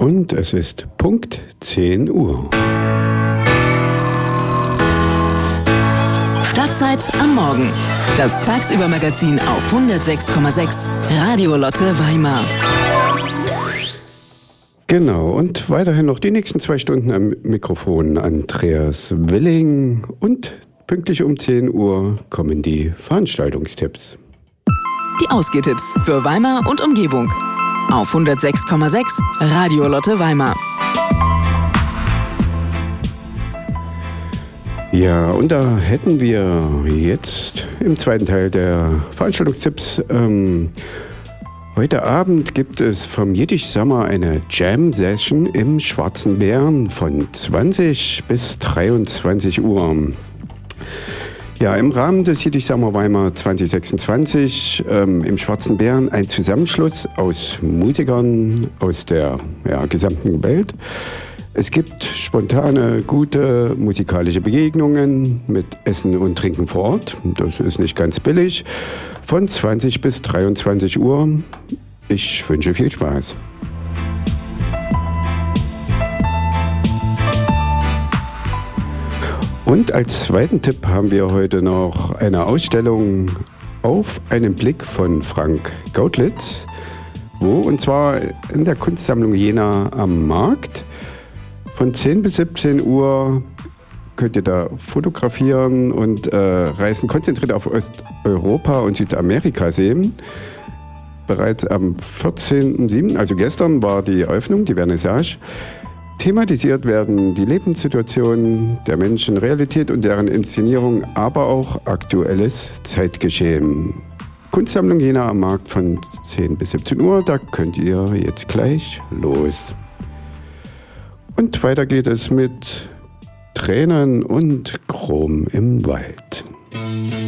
Und es ist Punkt 10 Uhr. Stadtzeit am Morgen. Das Tagsübermagazin auf 106,6 Radio Lotte Weimar. Genau, und weiterhin noch die nächsten 2 Stunden am Mikrofon Andreas Willing. Und pünktlich um 10 Uhr kommen die Veranstaltungstipps. Die Ausgehtipps für Weimar und Umgebung. Auf 106,6 Radio Lotte Weimar. Ja, und da hätten wir jetzt im zweiten Teil der Veranstaltungstipps. Heute Abend gibt es vom Jiddisch Sommer eine Jam-Session im Schwarzen Bären von 20 bis 23 Uhr. Ja, im Rahmen des Jiddisch Sommer Weimar 2026 im Schwarzen Bären ein Zusammenschluss aus Musikern aus der gesamten Welt. Es gibt spontane, gute musikalische Begegnungen mit Essen und Trinken vor Ort. Das ist nicht ganz billig. Von 20 bis 23 Uhr. Ich wünsche viel Spaß. Und als zweiten Tipp haben wir heute noch eine Ausstellung auf einen Blick von Frank Gautlitz. Wo? Und zwar in der Kunstsammlung Jena am Markt. Von 10 bis 17 Uhr könnt ihr da fotografieren und Reisen konzentriert auf Osteuropa und Südamerika sehen. Bereits am 14.07., also gestern, war die Eröffnung, die Vernissage. Thematisiert werden die Lebenssituationen der Menschen, Realität und deren Inszenierung, aber auch aktuelles Zeitgeschehen. Kunstsammlung Jena am Markt von 10 bis 17 Uhr, da könnt ihr jetzt gleich los. Und weiter geht es mit Tränen und Chrom im Wald.